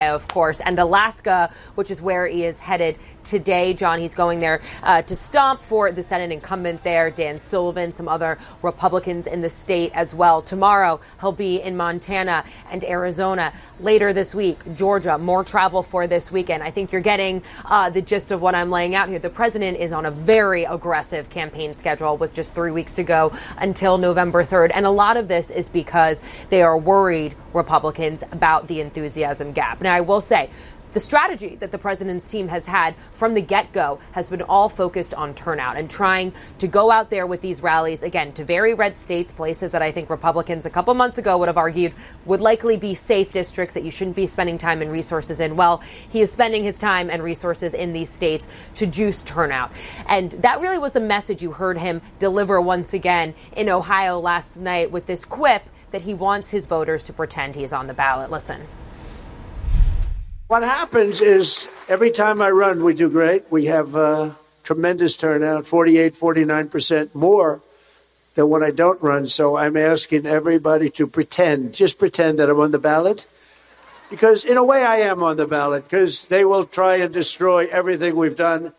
Ohio, of course, and Alaska, which is where he is headed today. John, he's going there to stomp for the Senate incumbent there, Dan Sullivan, some other Republicans in the state as well. Tomorrow, he'll be in Montana and Arizona. Later this week, Georgia, more travel for this weekend. I think you're getting the gist of what I'm laying out here. The president is on a very aggressive campaign schedule with just 3 weeks to go until November 3rd. And a lot of this is because they are worried, Republicans, about the enthusiasm gap. Now, I will say, the strategy that the president's team has had from the get-go has been all focused on turnout and trying to go out there with these rallies, again, to very red states, places that I think Republicans a couple months ago would have argued would likely be safe districts that you shouldn't be spending time and resources in. Well, he is spending his time and resources in these states to juice turnout. And that really was the message you heard him deliver once again in Ohio last night with this quip that he wants his voters to pretend he is on the ballot. Listen. What happens is every time I run, we do great. We have tremendous turnout, 48, 49% more than when I don't run. So I'm asking everybody to just pretend that I'm on the ballot. Because in a way I am on the ballot, because they will try and destroy everything we've done.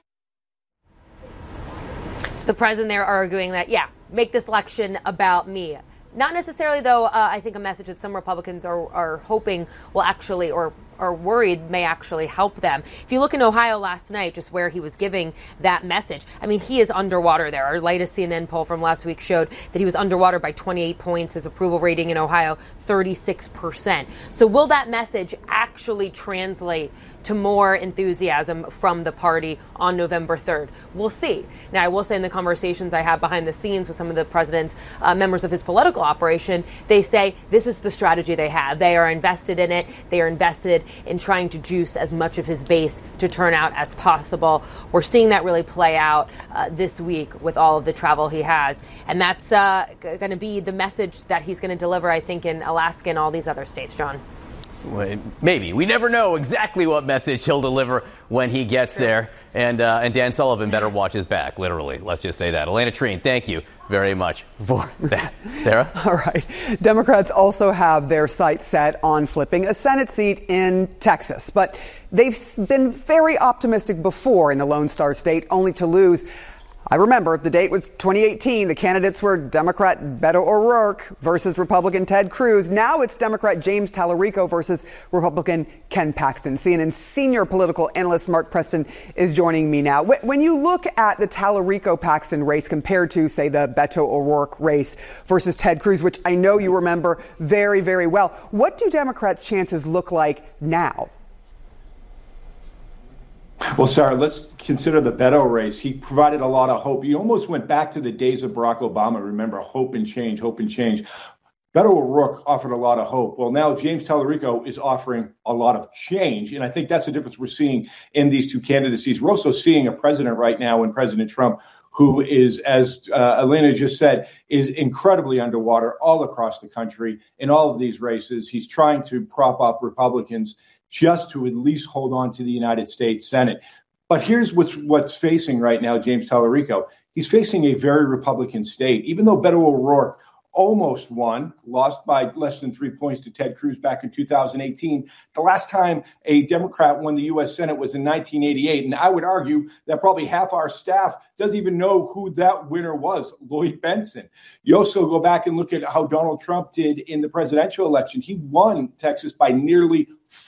So the president there arguing that, make this election about me. Not necessarily, though, I think a message that some Republicans are hoping will actually, or are worried may actually help them. If you look in Ohio last night, just where he was giving that message, I mean, he is underwater there. Our latest CNN poll from last week showed that he was underwater by 28 points. His approval rating in Ohio, 36%. So will that message actually translate to more enthusiasm from the party on November 3rd? We'll see. Now, I will say in the conversations I have behind the scenes with some of the president's members of his political operation, they say this is the strategy they have. They are invested in it. They are invested in trying to juice as much of his base to turn out as possible. We're seeing that really play out this week with all of the travel he has. And that's going to be the message that he's going to deliver, I think, in Alaska and all these other states, John. Maybe. We never know exactly what message he'll deliver when he gets there. And Dan Sullivan better watch his back, literally. Let's just say that. Elena Treen, thank you very much for that. Sarah? All right. Democrats also have their sights set on flipping a Senate seat in Texas. But they've been very optimistic before in the Lone Star State, only to lose. I remember the date was 2018. The candidates were Democrat Beto O'Rourke versus Republican Ted Cruz. Now it's Democrat James Talarico versus Republican Ken Paxton. CNN's senior political analyst Mark Preston is joining me now. When you look at the Talarico-Paxton race compared to, say, the Beto O'Rourke race versus Ted Cruz, which I know you remember very, very well, what do Democrats' chances look like now? Well, Sarah, let's consider the Beto race. He provided a lot of hope. He almost went back to the days of Barack Obama. Remember, hope and change, hope and change. Beto O'Rourke offered a lot of hope. Well, now James Talarico is offering a lot of change. And I think that's the difference we're seeing in these two candidacies. We're also seeing a president right now in President Trump who is, as Elena just said, is incredibly underwater all across the country in all of these races. He's trying to prop up Republicans just to at least hold on to the United States Senate. But here's what's facing right now James Talarico. He's facing a very Republican state. Even though Beto O'Rourke almost won, lost by less than 3 points to Ted Cruz back in 2018. The last time a Democrat won the U.S. Senate was in 1988. And I would argue that probably half our staff doesn't even know who that winner was, Lloyd Benson. You also go back and look at how Donald Trump did in the presidential election. He won Texas by nearly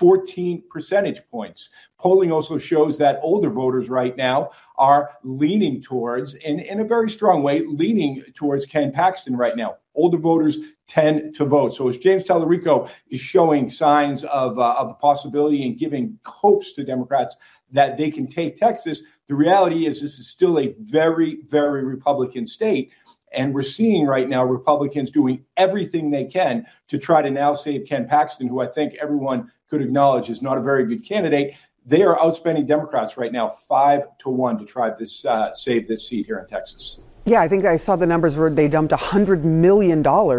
14 percentage points. Polling also shows that older voters right now are leaning towards, in a very strong way, leaning towards Ken Paxton right now. Older voters tend to vote. So as James Talarico is showing signs of a possibility and giving hopes to Democrats that they can take Texas, the reality is this is still a very, very Republican state. And we're seeing right now Republicans doing everything they can to try to now save Ken Paxton, who I think everyone could acknowledge is not a very good candidate. They are outspending Democrats right now 5-1 to try this save this seat here in Texas. Yeah, I think I saw the numbers where they dumped $100 million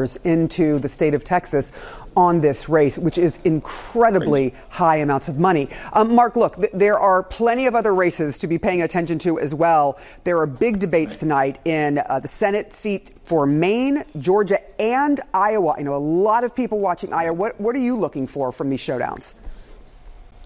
into the state of Texas on this race, which is incredibly high amounts of money. Mark, look, there are plenty of other races to be paying attention to as well. There are big debates tonight in the Senate seat for Maine, Georgia, and Iowa. I know a lot of people watching Iowa. What are you looking for from these showdowns?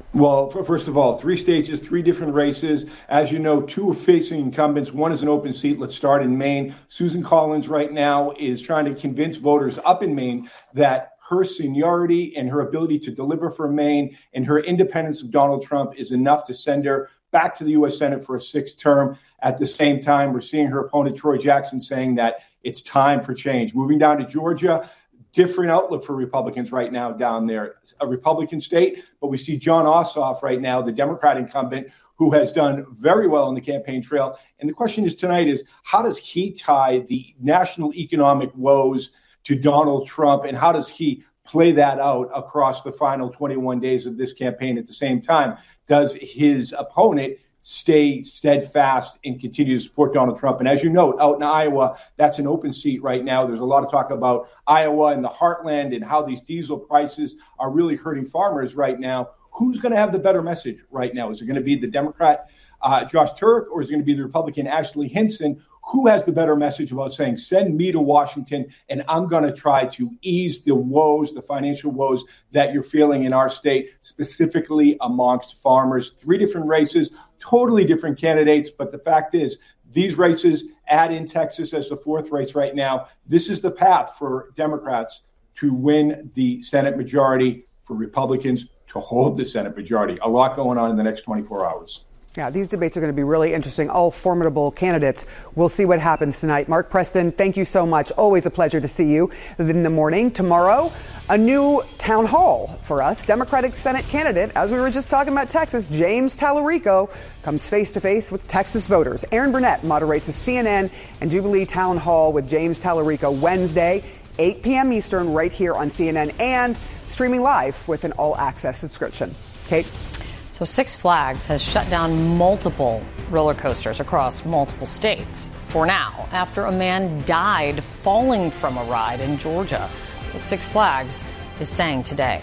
Well, first of all, 3 stages, 3 different races. As you know, 2 are facing incumbents. 1 is an open seat. Let's start in Maine. Susan Collins right now is trying to convince voters up in Maine that her seniority and her ability to deliver for Maine and her independence of Donald Trump is enough to send her back to the U.S. Senate for a 6th term. At the same time, we're seeing her opponent, Troy Jackson, saying that it's time for change. Moving down to Georgia, different outlook for Republicans right now down there. It's a Republican state, but we see Jon Ossoff right now, the Democrat incumbent, who has done very well on the campaign trail. And the question is tonight is, how does he tie the national economic woes to Donald Trump, and how does he play that out across the final 21 days of this campaign? At the same time, does his opponent stay steadfast and continue to support Donald Trump? And as you note, out in Iowa, that's an open seat right now. There's a lot of talk about Iowa and the heartland and how these diesel prices are really hurting farmers right now. Who's going to have the better message right now? Is it going to be the Democrat, Josh Turk, or is it going to be the Republican, Ashley Hinson? Who has the better message about saying, send me to Washington and I'm going to try to ease the woes, the financial woes that you're feeling in our state, specifically amongst farmers? 3 different races, totally different candidates. But the fact is, these races, add in Texas as the 4th race right now, this is the path for Democrats to win the Senate majority, for Republicans to hold the Senate majority. A lot going on in the next 24 hours. Yeah, these debates are going to be really interesting. All formidable candidates. We'll see what happens tonight. Mark Preston, thank you so much. Always a pleasure to see you in the morning. Tomorrow, a new town hall for us. Democratic Senate candidate, as we were just talking about Texas, James Tallarico, comes face to face with Texas voters. Aaron Burnett moderates the CNN and Jubilee Town Hall with James Tallarico Wednesday, 8 p.m. Eastern, right here on CNN, and streaming live with an all-access subscription. Kate? So Six Flags has shut down multiple roller coasters across multiple states for now, after a man died falling from a ride in Georgia. What Six Flags is saying today.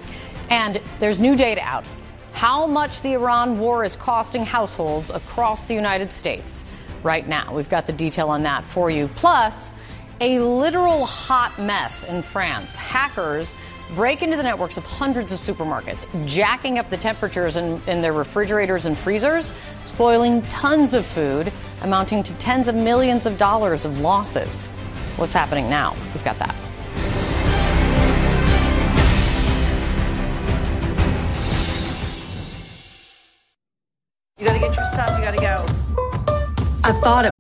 And there's new data out. How much the Iran war is costing households across the United States right now. We've got the detail on that for you. Plus, a literal hot mess in France. Hackers break into the networks of hundreds of supermarkets, jacking up the temperatures in their refrigerators and freezers, spoiling tons of food, amounting to tens of millions of dollars of losses. What's happening now? We've got that. You gotta get your stuff, you gotta go. I thought